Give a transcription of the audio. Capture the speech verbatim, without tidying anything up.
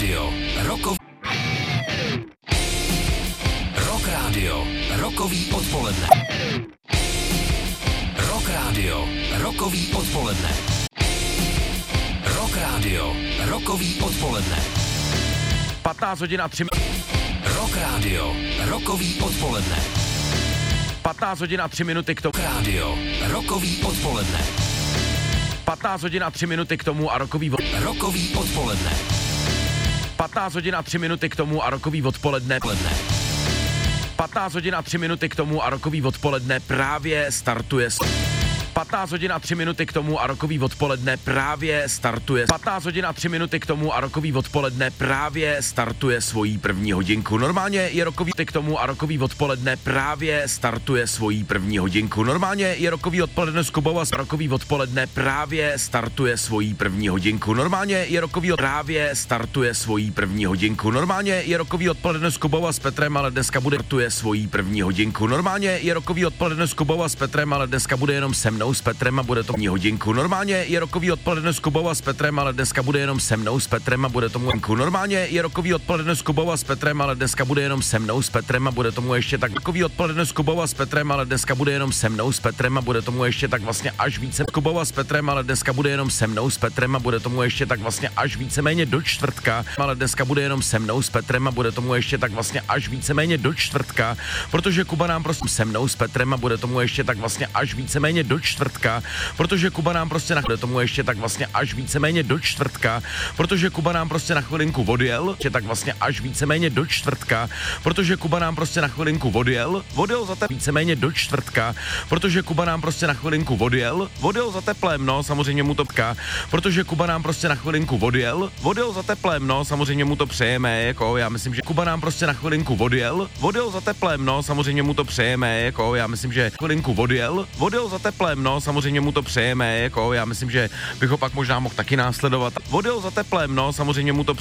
Rádio. Rokov... Rock Rádio. Rokový odpoledne. Rock Rádio. Rokový odpoledne. Rock Rádio. Rokový odpoledne. patnáct hodin a tři... Rock Rádio. Rokový odpoledne. patnáct hodin a tři minuty k tomu. Rock Rádio. Rokový odpoledne. patnáct hodin a tři minuty k tomu a rokový... Vo... Rokový odpoledne. patnáct hodin a tři minuty k tomu a rokový odpoledne. patnáct hodin a tři minuty k tomu a rokový odpoledne právě startuje. patnáct hodin a tři minuty k tomu a rokový odpoledne právě startuje. patnáct hodin a tři minuty k tomu a rokový odpoledne právě startuje svojí první hodinku. Normálně je rokový k tomu a rokový odpoledne právě startuje svojí první hodinku. Normálně je rokový odpoledne s Kubou a rokový odpoledne právě startuje svojí první hodinku. Normálně je rokový právě startuje svojí první hodinku. Normálně je rokový odpoledne s Kubou a s Petrem, ale dneska bude startuje svojí první hodinku. Normálně je rokový odpoledne s Kubou a s Petrem, ale dneska bude jenom se mnou s Petrem a bude to první hodinku. Normálně je rokový odpoledne s Kubou a s Petrem, ale dneska bude jenom se mnou s Petrem a bude tomu hodinku. Normálně je rokový odpoledne s Kubou a s Petrem, ale dneska bude jenom se mnou s Petrem a bude tomu ještě tak rokový odpoledne s Kubou a s Petrem, ale dneska bude jenom se mnou s Petrem a bude tomu ještě tak vlastně až více Kubou a s Petrem, ale dneska bude jenom se mnou s Petrem a bude tomu ještě tak vlastně až víceméně do čtvrtka, ale dneska bude jenom se mnou s Petrem a bude tomu ještě tak vlastně až víceméně do čtvrtka, protože Kuba nám prostě se mnou s Petrem a bude tomu ještě tak vlastně až víceméně do čtvrtka, protože Kuba nám prostě na bude tomu ještě tak vlastně až víceméně do čtvrtka, protože Kuba nám prostě na chvilinku odjel, že tak vlastně až víceméně do čtvrtka, protože Kuba nám prostě na chvilinku odjel, odjel za te víceméně do čtvrtka, protože Kuba nám prostě na chvilinku odjel, odjel za teplém, no, samozřejmě mu to pká, protože Kuba nám prostě na chvilinku odjel, odjel za teplém, no, samozřejmě mu to přejeme, jako já myslím, že Kuba nám prostě na chvilinku odjel, odjel za teplém, no, samozřejmě mu to přejeme, jako já myslím, že chvilinku odjel, odjel za teplém, no, samozřejmě mu to přejeme, jako já myslím, že bych ho pak možná mohl taky následovat. Odjel za teplém, no, samozřejmě mu to přejeme.